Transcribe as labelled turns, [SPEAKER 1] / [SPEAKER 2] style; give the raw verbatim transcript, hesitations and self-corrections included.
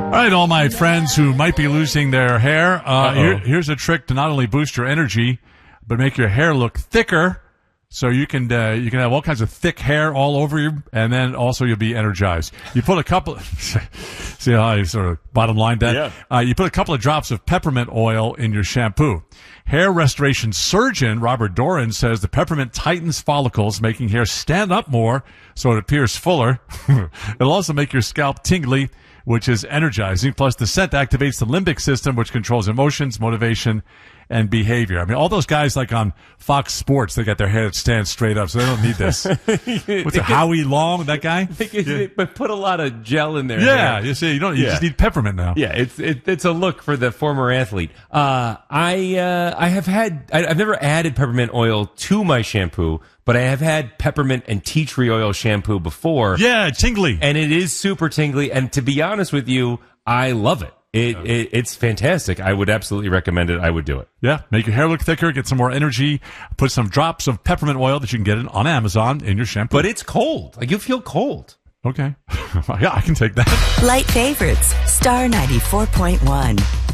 [SPEAKER 1] All right, all my friends who might be losing their hair, uh, here, here's a trick to not only boost your energy, but make your hair look thicker. So you can uh, you can have all kinds of thick hair all over you, and then also you'll be energized. You put a couple. See how I sort of bottom lined that?
[SPEAKER 2] Yeah.
[SPEAKER 1] Uh, you put a couple of drops of peppermint oil in your shampoo. Hair restoration surgeon Robert Doran says the peppermint tightens follicles, making hair stand up more, so it appears fuller. It'll also make your scalp tingly, which is energizing. Plus, the scent activates the limbic system, which controls emotions, motivation, and behavior. I mean, all those guys like on Fox Sports, they got their hair stand straight up, so they don't need this. What's it, Howie Long, that guy?
[SPEAKER 2] They could, yeah. But put a lot of gel in there.
[SPEAKER 1] Yeah,
[SPEAKER 2] hair.
[SPEAKER 1] you see, you don't. You
[SPEAKER 2] yeah.
[SPEAKER 1] just need peppermint now.
[SPEAKER 2] Yeah, it's it, it's a look for the former athlete. Uh, I uh, I have had I, I've never added peppermint oil to my shampoo, but I have had peppermint and tea tree oil shampoo before.
[SPEAKER 1] Yeah, tingly,
[SPEAKER 2] and it is super tingly. And to be honest with you, I love it. It, it it's fantastic. I would absolutely recommend it. I would do it.
[SPEAKER 1] Yeah, make your hair look thicker, get some more energy. Put some drops of peppermint oil that you can get on Amazon in your shampoo.
[SPEAKER 2] But it's cold. Like you feel cold.
[SPEAKER 1] Okay. Yeah, I can take that.
[SPEAKER 3] Light favorites, Star ninety-four point one.